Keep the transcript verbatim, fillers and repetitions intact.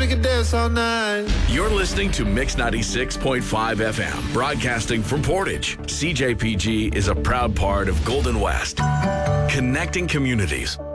can dance all night. You're listening to Mix ninety-six point five F M, broadcasting from Portage. C J P G is a proud part of Golden West, connecting communities.